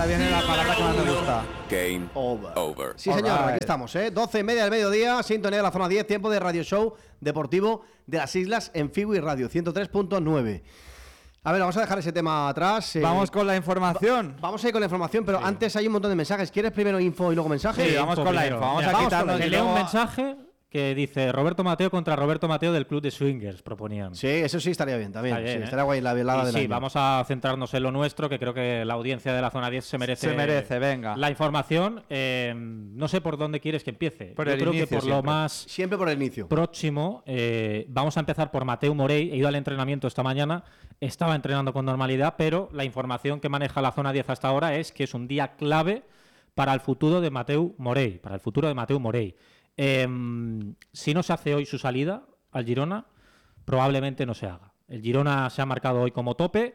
viene la palabra que más me gusta. Game over. Sí, señor, aquí estamos, 12:30 del mediodía, sintonía de la zona 10, tiempo de Radio Show Deportivo de las Islas en Figui Radio 103.9. A ver, vamos a dejar ese tema atrás. Vamos con la información. Vamos a ir con la información, pero antes hay un montón de mensajes. ¿Quieres primero info y luego mensajes? Sí, vamos con la info. Vamos a quitarnos. Leo un mensaje que dice Roberto Mateo contra Roberto Mateo del Club de Swingers, proponían. Sí, eso sí estaría bien también. Está bien, sí, estaría guay la velada de la. Sí, vamos a centrarnos en lo nuestro, que creo que la audiencia de la zona 10 se merece. Venga. La información, no sé por dónde quieres que empiece. Por Yo el creo inicio que por siempre. lo más Siempre por el inicio. próximo, vamos a empezar por Mateu Morey. He ido al entrenamiento esta mañana, estaba entrenando con normalidad, pero la información que maneja la zona 10 hasta ahora es que es un día clave para el futuro de Mateu Morey, si no se hace hoy su salida al Girona, probablemente no se haga. El Girona se ha marcado hoy como tope.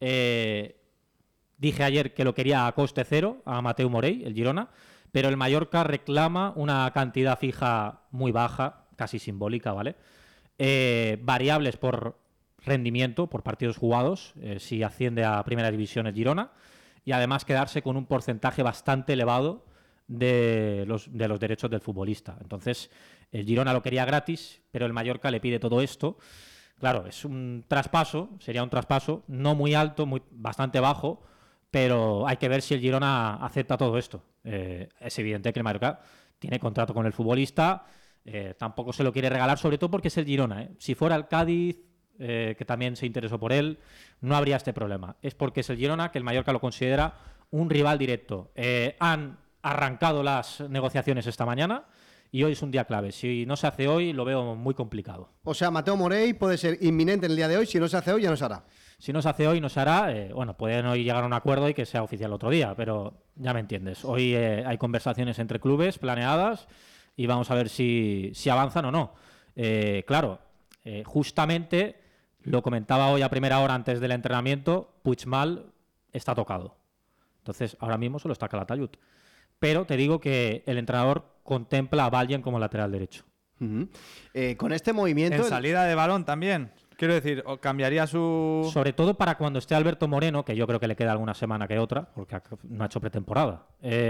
Dije ayer que lo quería a coste cero a Mateu Morey, el Girona, pero el Mallorca reclama una cantidad fija muy baja, casi simbólica, ¿vale? Variables por rendimiento, por partidos jugados, si asciende a Primera División el Girona, y además quedarse con un porcentaje bastante elevado de los derechos del futbolista. Entonces, el Girona lo quería gratis, pero el Mallorca le pide todo esto. Claro, es un traspaso, sería un traspaso no muy alto, bastante bajo, pero hay que ver si el Girona acepta todo esto. Es evidente que el Mallorca tiene contrato con el futbolista, tampoco se lo quiere regalar, sobre todo porque es el Girona. Si fuera el Cádiz, que también se interesó por él, no habría este problema. Es porque es el Girona que el Mallorca lo considera un rival directo. Han arrancado las negociaciones esta mañana y hoy es un día clave. Si no se hace hoy, lo veo muy complicado. O sea, Mateu Morey puede ser inminente en el día de hoy. Si no se hace hoy, ya no se hará. Si no se hace hoy, no se hará. Bueno, pueden hoy llegar a un acuerdo y que sea oficial otro día, pero ya me entiendes. Hoy hay conversaciones entre clubes planeadas y vamos a ver si avanzan o no. Claro, justamente lo comentaba hoy a primera hora antes del entrenamiento, Puigmal está tocado. Entonces, ahora mismo solo está Calatayud. Pero te digo que el entrenador contempla a Valjen como lateral derecho. Con este movimiento... En salida de balón también. Quiero decir, cambiaría su... Sobre todo para cuando esté Alberto Moreno, que yo creo que le queda alguna semana que otra, porque no ha hecho pretemporada.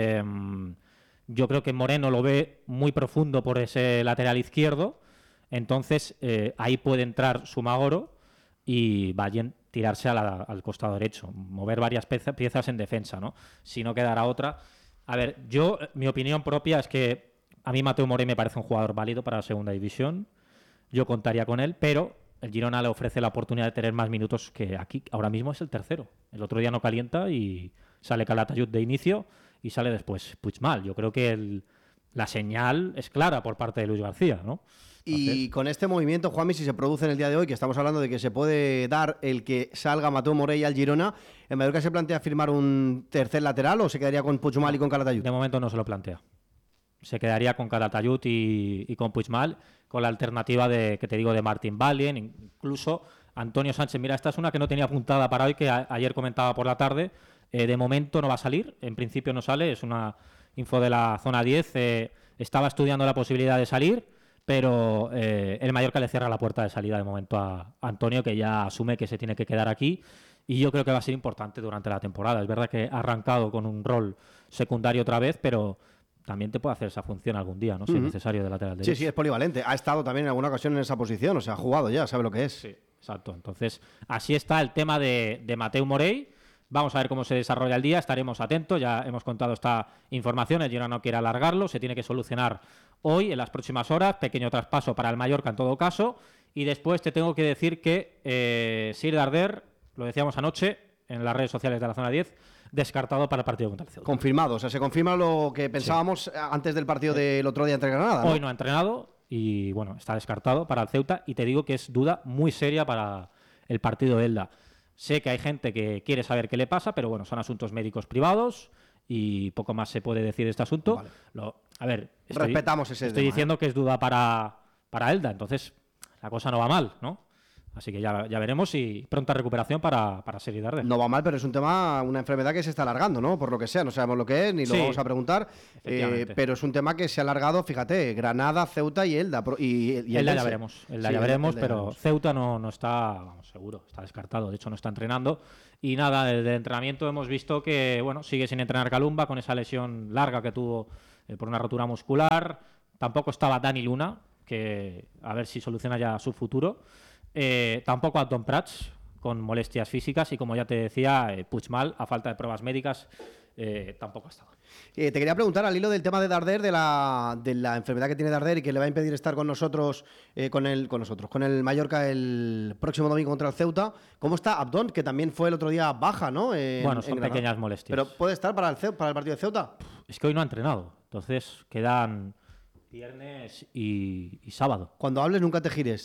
Yo creo que Moreno lo ve muy profundo por ese lateral izquierdo. Entonces, ahí puede entrar Sumagoro y Valjen tirarse al costado derecho. Mover varias piezas en defensa, ¿no? Si no quedará otra... A ver, mi opinión propia es que a mí Mateu Morey me parece un jugador válido para la segunda división. Yo contaría con él, pero el Girona le ofrece la oportunidad de tener más minutos que aquí. Ahora mismo es el tercero. El otro día no calienta y sale Calatayud de inicio y sale después Puigmal. Yo creo que la señal es clara por parte de Luis García, ¿no? Y con este movimiento, Juanmi, si se produce en el día de hoy, que estamos hablando de que se puede dar el que salga Mateu Morey al Girona, ¿en Mallorca se plantea firmar un tercer lateral o se quedaría con Puigmal y con Calatayud? De momento no se lo plantea. Se quedaría con Calatayud y con Puigmal, con la alternativa que te digo de Martín Valjen, incluso Antonio Sánchez. Mira, esta es una que no tenía apuntada para hoy, que ayer comentaba por la tarde. De momento no va a salir, en principio no sale, es una info de la zona 10. Estaba estudiando la posibilidad de salir, pero el Mallorca le cierra la puerta de salida de momento a Antonio, que ya asume que se tiene que quedar aquí, y yo creo que va a ser importante durante la temporada. Es verdad que ha arrancado con un rol secundario otra vez, pero también te puede hacer esa función algún día, ¿no? Si es necesario, de lateral derecho. Sí, es polivalente. Ha estado también en alguna ocasión en esa posición, o sea, ha jugado ya, sabe lo que es. Sí, exacto. Entonces, así está el tema de Mateu Morey. Vamos a ver cómo se desarrolla el día, estaremos atentos, ya hemos contado esta información, el Girona no quiere alargarlo, se tiene que solucionar hoy, en las próximas horas, pequeño traspaso para el Mallorca en todo caso, y después te tengo que decir que Sir Darder, lo decíamos anoche en las redes sociales de la zona 10, descartado para el partido contra el Ceuta. Confirmado, o sea, se confirma lo que pensábamos antes del partido del otro día entre Granada, ¿no? Hoy no ha entrenado y, bueno, está descartado para el Ceuta, y te digo que es duda muy seria para el partido de Elda. Sé que hay gente que quiere saber qué le pasa, pero bueno, son asuntos médicos privados y poco más se puede decir de este asunto. Vale. Respetamos ese estoy tema, diciendo que es duda para Elda, entonces la cosa no va mal, ¿no? Así que ya veremos y pronta recuperación para Sergi Darder. No va mal, pero es un tema, una enfermedad que se está alargando, ¿no? Por lo que sea, no sabemos lo que es, ni lo Sí, vamos a preguntar. efectivamente. Pero es un tema que se ha alargado, fíjate, Granada, Ceuta y Elda. Y Elda ya Eldense. veremos. Elda Sí, ya veremos, Elda ya pero veremos. Ceuta no está, vamos, seguro, está descartado. De hecho, no está entrenando. Y nada, desde el entrenamiento hemos visto que, bueno, sigue sin entrenar Kalumba con esa lesión larga que tuvo por una rotura muscular. Tampoco estaba Dani Luna, que a ver si soluciona ya su futuro. Tampoco Anton Prats, con molestias físicas. Y como ya te decía, Puigmal, a falta de pruebas médicas, tampoco ha estado. Te quería preguntar al hilo del tema de Darder, de la enfermedad que tiene Darder y que le va a impedir estar con nosotros, con el Mallorca el próximo domingo contra el Ceuta. ¿Cómo está Abdón, que también fue el otro día baja, ¿no? Bueno, son Granada? pequeñas molestias. Pero puede estar para el partido de Ceuta. Es que hoy no ha entrenado. Entonces quedan viernes y sábado. Cuando hables nunca te gires.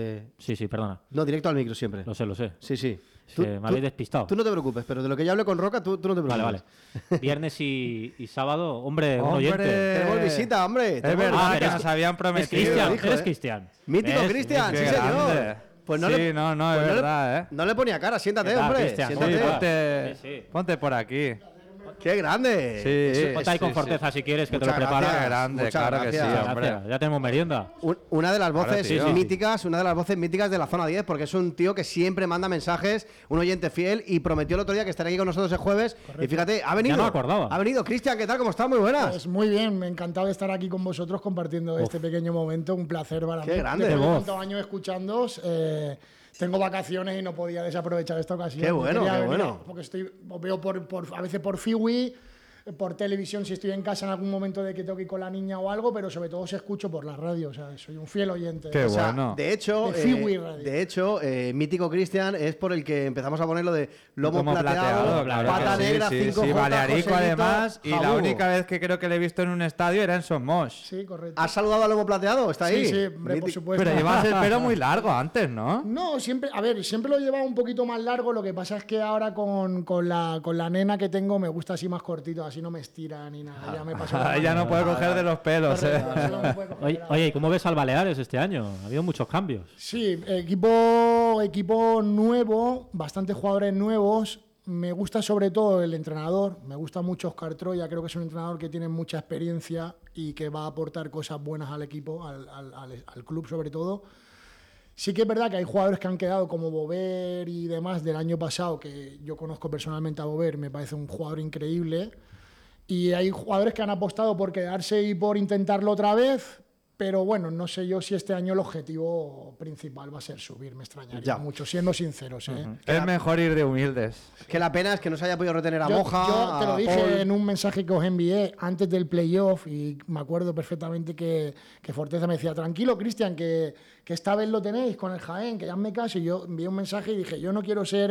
Sí, perdona. No, directo al micro siempre. Lo sé. Sí, sí. Es que me habéis despistado. Tú no te preocupes, pero de lo que yo hable con Roca, tú no te preocupes. Vale. Viernes y sábado, hombre, un Hombre. oyente. Tenemos visita, hombre. Es Tenemos verdad visita. que nos habían Es prometido. Cristian, dijo, eres ¿eh? Cristian. Mítico ¿Ves? Cristian, Qué sí, señor. grande. Pues Sí, es verdad, ¿eh? No le ponía cara, siéntate, ¿Qué tal, hombre. Cristian? Sí, Siéntate. ¿Cómo ponte, Sí. ponte por aquí. ¡Qué grande! Sí. Ponte ahí con Forteza si quieres, que te lo Muchas prepara. gracias. Qué grande, Muchas claro que sí, gracias. hombre. Gracias, ya tenemos merienda. Una de las voces Claro, tío. míticas, una de las voces míticas de la zona 10, porque es un tío que siempre manda mensajes, un oyente fiel, y prometió el otro día que estaría aquí con nosotros el jueves. Y fíjate, ha venido. Ya no me acordaba. Ha venido Cristian, ¿qué tal? ¿Cómo estás? Muy buenas. Pues muy bien, me encantado de estar aquí con vosotros compartiendo este pequeño momento. Un placer para Qué mí. grande. Después Qué de voz. tantos años escuchándoos, tengo vacaciones y no podía desaprovechar esta ocasión. Qué bueno, Quería qué venir, bueno. Porque os veo a veces por Fiwi, por televisión si estoy en casa en algún momento de que tengo que ir con la niña o algo, pero sobre todo os escucho por la radio. O sea, soy un fiel oyente. Qué O sea, bueno. De hecho, De Fiwi Radio. mítico Cristian es por el que empezamos a poner lo de lomo Como plateado, claro pata que negra, sí, 5 sí, Balearico además. Y la jabugo. única vez que creo que le he visto en un estadio era en Somos. Sí, correcto. ¿Has saludado al lomo plateado? ¿Está ahí? Sí, sí, hombre, por Mítico. supuesto. Pero llevas el pelo muy largo antes, ¿no? No, siempre lo he llevado un poquito más largo. Lo que pasa es que ahora con la nena que tengo me gusta así más cortito, así no me estira ni nada. Ya me pasó la Ya no mano. puede coger de los pelos, Correcto, así no me puede coger Oye, la- oye, ¿y cómo ves al Baleares este año? Ha habido muchos cambios. Sí, equipo nuevo, bastantes jugadores nuevos. Me gusta sobre todo el entrenador. Me gusta mucho Óscar Troya. Creo que es un entrenador que tiene mucha experiencia y que va a aportar cosas buenas al equipo, al club sobre todo. Sí que es verdad que hay jugadores que han quedado como Bover y demás del año pasado, que yo conozco personalmente a Bover, me parece un jugador increíble. Y hay jugadores que han apostado por quedarse y por intentarlo otra vez, pero bueno, no sé yo si este año el objetivo principal va a ser subir, me extrañaría Ya. mucho, siendo sinceros. Es mejor ir de humildes. Que la pena es que no se haya podido retener a Moja. Yo te lo a dije Paul. en un mensaje que os envié antes del playoff y me acuerdo perfectamente que Forteza me decía, tranquilo, Cristian, que esta vez lo tenéis con el Jaén, que ya me caso. Y yo envié un mensaje y dije, yo no quiero ser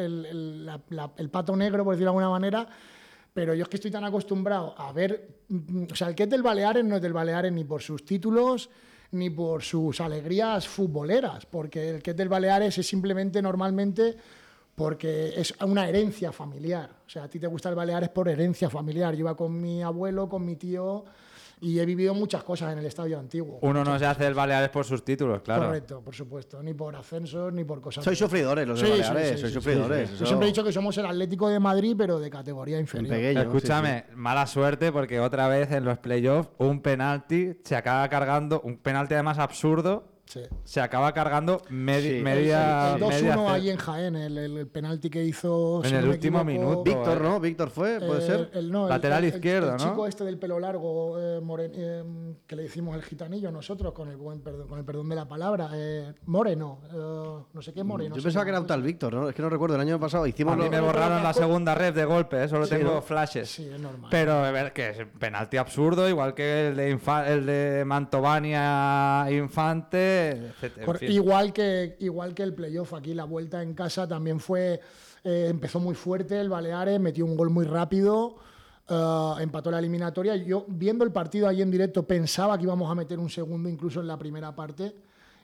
el pato negro, por decirlo de alguna manera, pero yo es que estoy tan acostumbrado a ver... O sea, el que es del Baleares no es del Baleares ni por sus títulos ni por sus alegrías futboleras, porque el que es del Baleares es simplemente normalmente porque es una herencia familiar. O sea, a ti te gusta el Baleares por herencia familiar. Yo iba con mi abuelo, con mi tío y he vivido muchas cosas en el estadio antiguo. Uno no se hace el Baleares por sus títulos, claro. Correcto, por supuesto. Ni por ascensos, ni por cosas. Sois sufridores los de Sí, sí, Baleares, sí, sois sí, sufridores. Yo eso- siempre he dicho que somos el Atlético de Madrid, pero de categoría inferior. pequeño. Escúchame, mala suerte porque otra vez en los playoffs un penalti se acaba cargando, un penalti además absurdo, Sí. se acaba cargando Sí. media... El 2-1 media ahí en Jaén, el penalti que hizo. En si el no me último equivoco, minuto. Víctor, ¿no? Víctor fue, puede ser. Lateral izquierdo, el ¿no? chico este del pelo largo, que le decimos el gitanillo nosotros, con el perdón de la palabra. Moreno, no sé qué Moreno. Yo se pensaba que era llama. un tal Víctor, ¿no? Es que no recuerdo, el año pasado hicimos A mí lo- me borraron la segunda red de golpe, solo tengo ¿no? flashes. Sí, es normal. Pero a ver, que es un penalti absurdo, igual que el de Mantovania Infante, etc. En fin. Igual que el playoff aquí, la vuelta en casa también fue. Empezó muy fuerte el Baleares, metió un gol muy rápido, empató la eliminatoria. Yo, viendo el partido ahí en directo, pensaba que íbamos a meter un segundo incluso en la primera parte.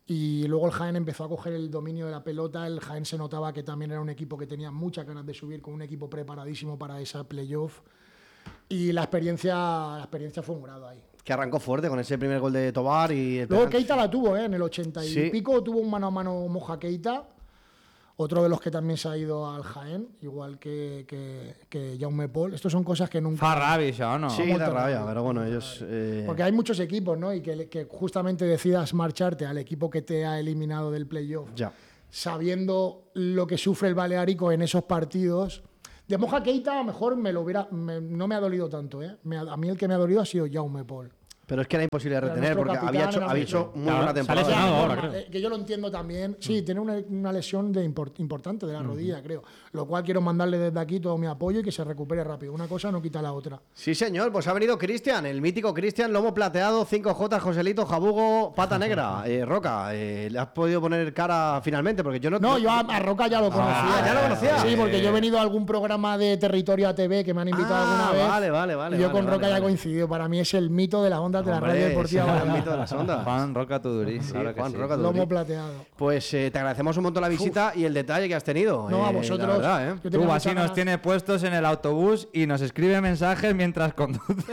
Y luego el Jaén empezó a coger el dominio de la pelota. El Jaén se notaba que también era un equipo que tenía muchas ganas de subir, con un equipo preparadísimo para esa playoff. Y la experiencia fue un grado ahí. Que arrancó fuerte con ese primer gol de Tobar y el Luego penalti. Keita la tuvo, en el 80 Sí. y pico tuvo un mano a mano Moja Keita, otro de los que también se ha ido al Jaén, igual que Jaume Pol. Estos son cosas que nunca... Fa ràbia, això, no? Sí, Molta da rabia, rabia. pero bueno, ellos... Porque hay muchos equipos, ¿no? Y que justamente decidas marcharte al equipo que te ha eliminado del playoff, Ya. sabiendo lo que sufre el Baleárico en esos partidos. De Moja Keita a lo mejor no me ha dolido tanto, ¿eh? A mí el que me ha dolido ha sido Jaume Pol. Pero es que era imposible de Era retener nuestro porque había capitán, hecho era muy Claro, buena se ha temporada. lesionado ahora, normal, creo. que yo lo entiendo también. Sí, tiene una lesión importante de la rodilla, creo. Lo cual quiero mandarle desde aquí todo mi apoyo y que se recupere rápido. Una cosa no quita la otra. Sí, señor, pues ha venido Cristian, el mítico Cristian, lomo plateado, 5J, Joselito, Jabugo, pata negra. Roca, ¿le has podido poner cara finalmente? Porque yo no... No, yo a Roca ya lo conocía. ¿ya lo conocía? Sí, porque yo he venido a algún programa de Territorio ATV que me han invitado alguna vez. Vale. Y yo con vale, Roca ya he vale. coincidido. Para mí es el mito de las ondas de la Hombre, radio deportiva. ese era el balear. mito de las ondas. Juan Roca Tudurí, Sí, claro que Juan sí. Roca Lomo Tudurí. plateado. Pues te agradecemos un montón la visita y el detalle que has tenido. No, a la vosotros. verdad, ¿eh? Yo tenía Tú muchas así nos ganas. tiene puestos en el autobús y nos escribe mensajes mientras conduce.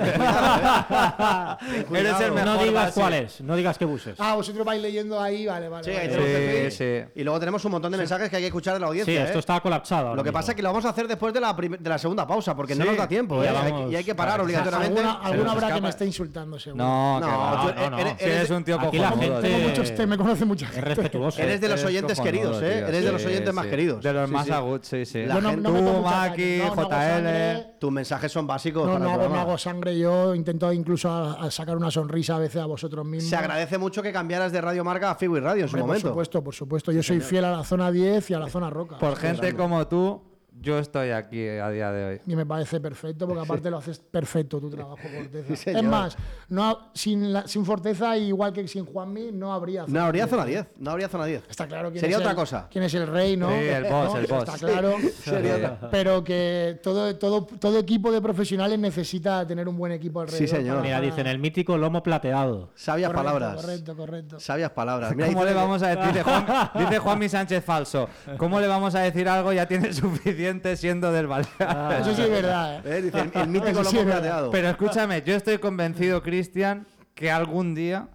Eres el mejor. No digas Basi. cuáles, no digas qué buses. Ah, vosotros vais leyendo ahí, vale. Sí, ahí vale. tenemos el perfil. sí. Y luego tenemos un montón de mensajes que hay que escuchar de la audiencia. Sí, esto ¿eh? está colapsado. ahora Lo que mismo. pasa es que lo vamos a hacer después de la segunda pausa, porque no Sí, nos da tiempo, y ¿eh? ya Hay vamos. que- y hay que parar Vale. obligatoriamente. Alguna nos habrá que escapa. me esté insultando, seguro. No, que No, va. tú no, no. eres- Si eres un tío Aquí la cojonudo, gente- tío. Me conoce mucha Es gente. respetuoso. Eres de los Eres oyentes cojonudo, queridos, ¿eh? tío, Eres de sí, los oyentes más sí. queridos. De los Sí, más sí. agudos, sí. La Yo no gente- me tomo Tú, mucha Maki, caña. No, no hago JL. sangre. Tus mensajes son básicos No, para el no programa. hago sangre. Yo intento incluso a sacar una sonrisa a veces a vosotros mismos. Se agradece mucho que cambiaras de Radio Marca a Freeway Radio en su Hombre, momento. por supuesto. Yo soy fiel a la zona 10 y a la zona Roca. Por gente como tú, yo estoy aquí a día de hoy. Y me parece perfecto, porque aparte lo haces perfecto tu trabajo, Forteza. Sí, señor. Es más, sin Forteza, igual que sin Juanmi, no habría No habría zona 10. No habría zona 10. Está claro quién Sería es otra el- cosa. quién es el rey, ¿no? Sí, el boss, ¿No? el boss. Está claro. Pero que todo equipo de profesionales necesita tener un buen equipo alrededor. Sí, señor. Mira, dicen el mítico lomo plateado. Sabias palabras. Correcto. Sabias palabras. Mira, ¿Cómo dice le que- vamos a decir? Dice Juanmi Sánchez Falso. ¿Cómo le vamos a decir algo? Ya tiene suficiente siendo del Balear. Eso sí es verdad. Dice el mítico Eso sí lomo es verdad. plateado. Pero escúchame, yo estoy convencido, Cristian, que algún día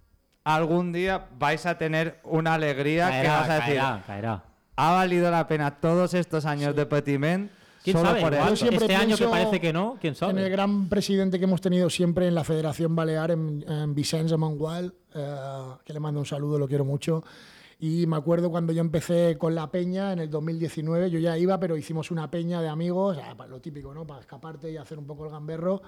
vais a tener una alegría que vas a decir, caerá. ha valido la pena todos estos años de Petiment ¿Quién solo sabe? por Igual esto. siempre este año que pienso parece que no, ¿quién En sabe? el gran presidente que hemos tenido siempre en la Federación Balear, en Vicenç Mangual, que le mando un saludo, lo quiero mucho. Y me acuerdo cuando yo empecé con la peña en el 2019, yo ya iba, pero hicimos una peña de amigos, lo típico, ¿no? Para escaparte y hacer un poco el gamberro.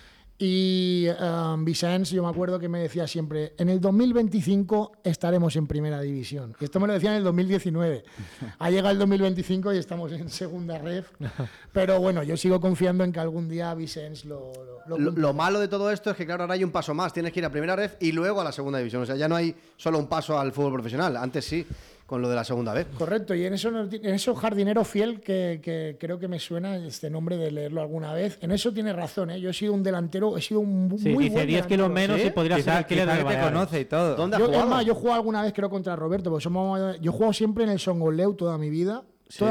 Y Vicenç, yo me acuerdo que me decía siempre, en el 2025 estaremos en primera división. Y esto me lo decía en el 2019. Ha llegado el 2025 y estamos en segunda ref. Pero bueno, yo sigo confiando en que algún día Vicenç lo Lo malo de todo esto es que, claro, ahora hay un paso más. Tienes que ir a primera ref y luego a la segunda división. O sea, ya no hay solo un paso al fútbol profesional. Antes sí, con lo de la segunda vez. Correcto, y en eso jardinero fiel, que creo que me suena este nombre de leerlo alguna vez, en eso tiene razón, ¿eh? Yo he sido un delantero, he sido un Sí, muy dice buen 10 kilos delantero. menos ¿Sí? y podría ser Quizá, alquiler quizá de que te Baleares. conoce y todo. ¿Dónde has Yo, jugado? es más, yo he jugado alguna vez, creo, contra Roberto, porque yo he jugado siempre en el Songoleu toda mi vida,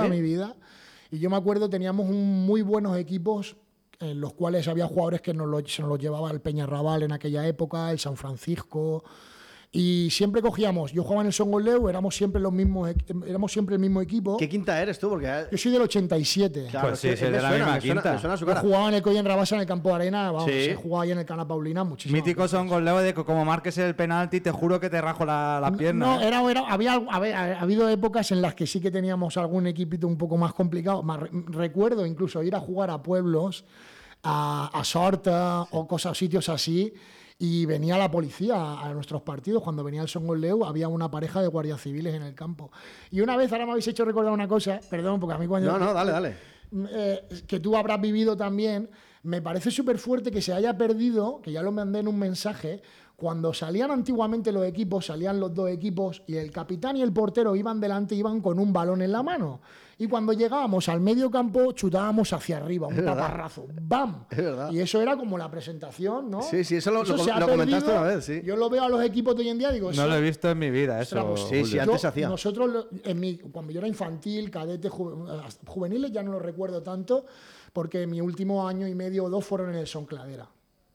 y yo me acuerdo, teníamos muy buenos equipos en los cuales había jugadores que se nos los llevaba el Peñarrabal en aquella época, el San Francisco. Y siempre cogíamos, yo jugaba en el Songoleu, éramos siempre el mismo equipo. ¿Qué quinta eres tú? Porque... Yo soy del 87. Claro, Pues sí, es que soy de me la suena, misma me suena- quinta. me suena su Yo cara. jugaba en el Coyen Rabasa en el campo de arena, vamos, Sí. he jugado ahí en el Cana Paulina muchísimo. Mítico son goleo de que como marques el penalti, te juro que te rajo la pierna. No, ¿eh? ha habido épocas en las que sí que teníamos algún equipito un poco más complicado. Recuerdo incluso ir a jugar a pueblos, a Sorta o sitios así, y venía la policía a nuestros partidos. Cuando venía el Songoleu había una pareja de guardias civiles en el campo. Y una vez, ahora me habéis hecho recordar una cosa, perdón, porque a mí cuando... No, dale. Que tú habrás vivido también, me parece súper fuerte que se haya perdido, que ya lo mandé en un mensaje, cuando salían antiguamente los equipos, salían los dos equipos y el capitán y el portero iban delante, iban con un balón en la mano. Y cuando llegábamos al medio campo, chutábamos hacia arriba, un taparrazo, ¡bam! Es verdad. Y eso era como la presentación, ¿no? Sí, eso lo se ha comentaste perdido. una vez, sí. Yo lo veo a los equipos de hoy en día, digo, No lo he visto en mi vida, eso. Ostras, Sí, Julio. antes se hacía. Nosotros, cuando yo era infantil, cadete, juveniles ya no lo recuerdo tanto, porque mi último año y medio o dos fueron en el Son Cladera.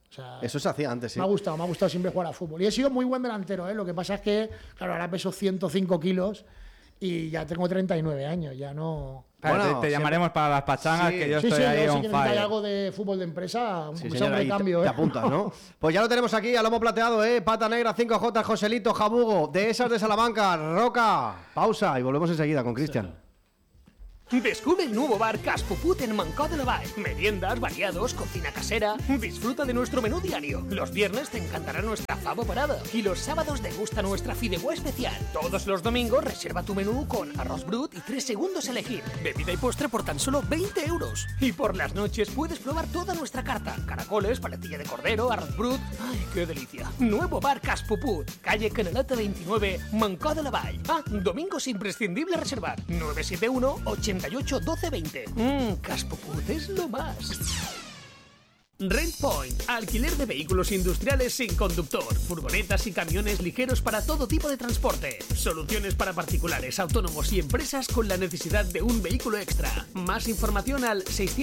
O sea, Eso se hacía antes, sí. me ha gustado siempre jugar a fútbol. Y he sido muy buen delantero, ¿eh? Lo que pasa es que, claro, ahora peso 105 kilos y ya tengo 39 años, ya no... Bueno, te llamaremos para las pachangas, que yo estoy ahí yo on sí que necesitáis fire. algo de fútbol de empresa, Sí, un señor, ahí recambio, te apuntas, ¿no? Pues ya lo tenemos aquí, a lomo plateado, Pata Negra, 5J, Joselito, Jabugo, de esas de Salamanca, Roca. Pausa y volvemos enseguida con Cristian. Descubre el nuevo bar Cas Puput en Mancó de la Vall. Meriendas, variados, cocina casera. Disfruta de nuestro menú diario. Los viernes te encantará nuestra fava parada. Y los sábados degusta nuestra fideuà especial. Todos los domingos reserva tu menú con arroz brut y 3 segundos a elegir. Bebida y postre por tan solo 20 euros. Y por las noches puedes probar toda nuestra carta. Caracoles, paletilla de cordero, arroz brut. ¡Ay, qué delicia! Nuevo bar Cas Puput. Calle Canaleta 29, Mancó de la Vall. Domingos imprescindible reservar. 971 88 12 20. Cas Puput es lo más. Rent Point, alquiler de vehículos industriales sin conductor, furgonetas y camiones ligeros para todo tipo de transporte. Soluciones para particulares, autónomos y empresas con la necesidad de un vehículo extra. Más información al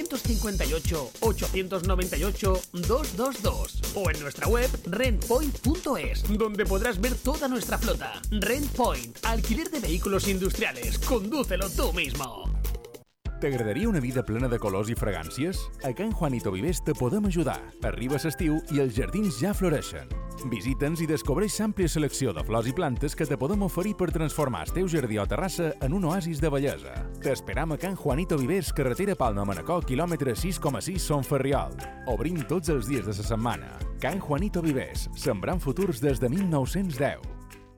658-898-222 o en nuestra web rentpoint.es, donde podrás ver toda nuestra flota. Rent Point, alquiler de vehículos industriales. Condúcelo tú mismo. T'agradaria una vida plena de colors i fragàncies? A Can Juanito Vivers te podem ajudar. Arriba l'estiu i els jardins ja floreixen. Visita'ns i descobreix l'àmplia selecció de flors i plantes que te podem oferir per transformar el teu jardí o terrassa en un oasis de bellesa. T'esperam a Can Juanito Vivers, carretera Palma-Manacor, quilòmetre 6,6 Son Ferriol. Obrim tots els dies de la setmana. Can Juanito Vivers, sembrant futurs des de 1910.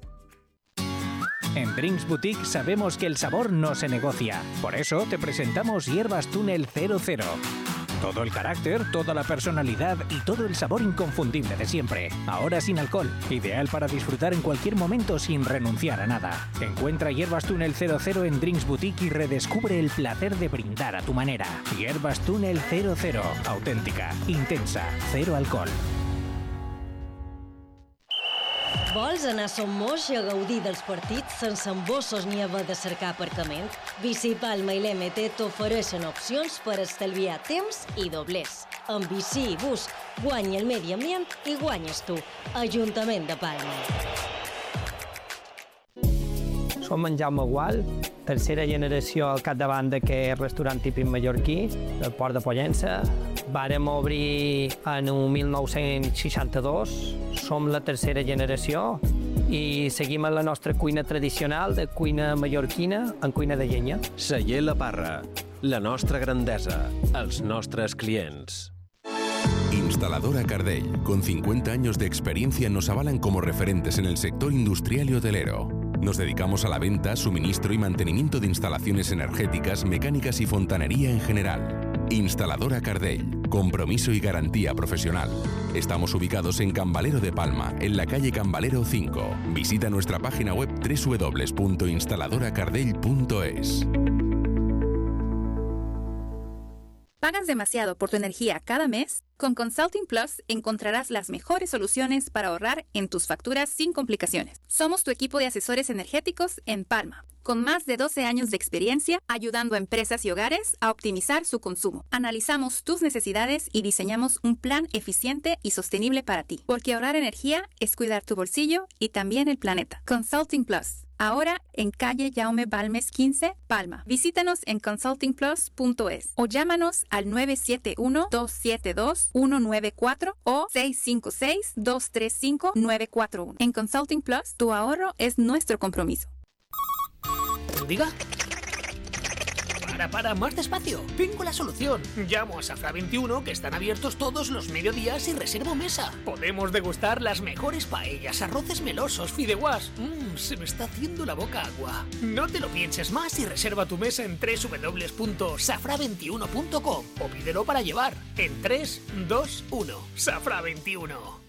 En Drinks Boutique sabemos que el sabor no se negocia. Por eso te presentamos Hierbas Túnel 00. Todo el carácter, toda la personalidad y todo el sabor inconfundible de siempre. Ahora sin alcohol. Ideal para disfrutar en cualquier momento sin renunciar a nada. Encuentra Hierbas Túnel 00 en Drinks Boutique y redescubre el placer de brindar a tu manera. Hierbas Túnel 00. Auténtica, intensa, cero alcohol. Vols anar a Son Moix a gaudir dels partits sense embossos ni haver de cercar aparcament? Bici Palma i l'MT t'ofereixen opcions per estalviar temps i doblers. Amb bici i bus, guanya el medi ambient i guanyes tu. Ajuntament de Palma. Som en Jaume Gual, tercera generació al capdavant d'aquest restaurant típic mallorquí, del Port de Pollença. Vàrem obrir en 1962, som la tercera generació i seguim en la nostra cuina tradicional de cuina mallorquina en cuina de llenya. Celler La Parra, la nostra grandesa, els nostres clients. Instaladora Cardell, con 50 años de experiencia, nos avalan como referentes en el sector industrial y hotelero. Nos dedicamos a la venta, suministro y mantenimiento de instalaciones energéticas, mecánicas y fontanería en general. Instaladora Cardell, compromiso y garantía profesional. Estamos ubicados en Can Valero de Palma, en la calle Can Valero 5. Visita nuestra página web www.instaladoracardell.es. ¿Pagas demasiado por tu energía cada mes? Con Consulting Plus encontrarás las mejores soluciones para ahorrar en tus facturas sin complicaciones. Somos tu equipo de asesores energéticos en Palma, con más de 12 años de experiencia ayudando a empresas y hogares a optimizar su consumo. Analizamos tus necesidades y diseñamos un plan eficiente y sostenible para ti, porque ahorrar energía es cuidar tu bolsillo y también el planeta. Consulting Plus. Ahora en calle Jaume Balmes 15, Palma. Visítanos en consultingplus.es o llámanos al 971-272-194 o 656-235-941. En Consulting Plus, tu ahorro es nuestro compromiso. ¿Diga? Para, más despacio. Tengo la solución. Llamo a Safra 21, que están abiertos todos los mediodías y reservo mesa. Podemos degustar las mejores paellas, arroces melosos, fideuás. Se me está haciendo la boca agua. No te lo pienses más y reserva tu mesa en www.safra21.com o pídelo para llevar en 3, 2, 1. Safra 21.